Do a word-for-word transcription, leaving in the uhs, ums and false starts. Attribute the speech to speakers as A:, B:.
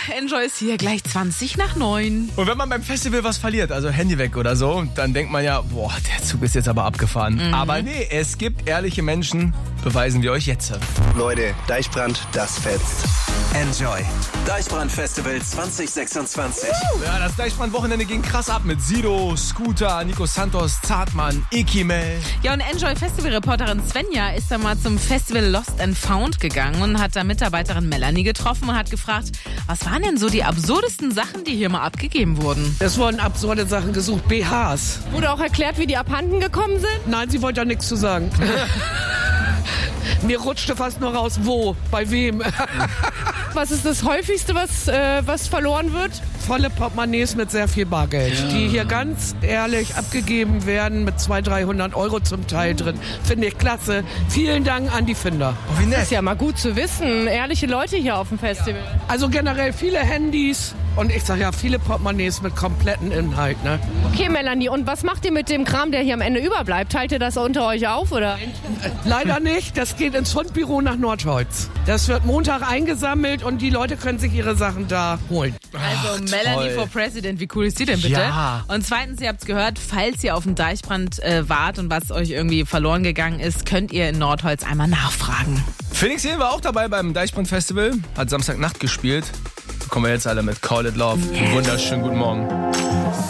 A: Enjoy ist hier gleich zwanzig nach neun.
B: Und wenn man beim Festival was verliert, also Handy weg oder so, dann denkt man ja, boah, der Zug ist jetzt aber abgefahren. Mhm. Aber nee, es gibt ehrliche Menschen, beweisen wir euch jetzt.
C: Leute, Deichbrand, das fetzt.
D: Enjoy. Deichbrand Festival zwanzig sechsundzwanzig.
B: Uh, ja, das Deichbrand-Wochenende ging krass ab mit Sido, Scooter, Nico Santos, Zartmann, Ikimel.
A: Ja, und Enjoy-Festival-Reporterin Svenja ist da mal zum Festival Lost and Found gegangen und hat da Mitarbeiterin Melanie getroffen und hat gefragt, was waren denn so die absurdesten Sachen, die hier mal abgegeben wurden?
E: Es wurden absurde Sachen gesucht, B Hs.
F: Wurde auch erklärt, wie die abhanden gekommen sind?
E: Nein, sie wollte ja nichts zu sagen. Mir rutschte fast nur raus, wo, bei wem.
F: Was ist das häufigste, was, äh, was verloren wird?
E: Volle Portemonnaies mit sehr viel Bargeld, ja. Die hier ganz ehrlich abgegeben werden mit zweihundert, dreihundert Euro zum Teil drin. Finde ich klasse. Vielen Dank an die Finder.
B: Oh, wie nett.
F: Das ist ja mal gut zu wissen. Ehrliche Leute hier auf dem Festival.
E: Also generell viele Handys und ich sag ja, viele Portemonnaies mit kompletten Inhalt. Ne?
F: Okay, Melanie, und was macht ihr mit dem Kram, der hier am Ende überbleibt? Teilt ihr das unter euch auf, oder?
E: Leider nicht. Das geht ins Fundbüro nach Nordholz. Das wird Montag eingesammelt und die Leute können sich ihre Sachen da holen.
A: Also Ach, Melanie for President, wie cool ist die denn bitte?
B: Ja.
A: Und zweitens, ihr habt's gehört, falls ihr auf den Deichbrand äh, wart und was euch irgendwie verloren gegangen ist, könnt ihr in Nordholz einmal nachfragen.
B: Felix Jähn war auch dabei beim Deichbrand-Festival, hat Samstagnacht gespielt. Kommen wir jetzt alle mit Call It Love. Wunderschönen guten Morgen.